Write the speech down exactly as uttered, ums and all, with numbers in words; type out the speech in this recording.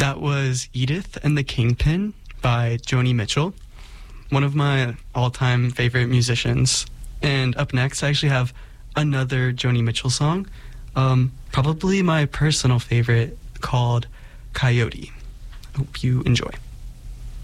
That was Edith and the Kingpin by Joni Mitchell, one of my all-time favorite musicians. And up next, I actually have another Joni Mitchell song, um, probably my personal favorite, called Coyote. I hope you enjoy.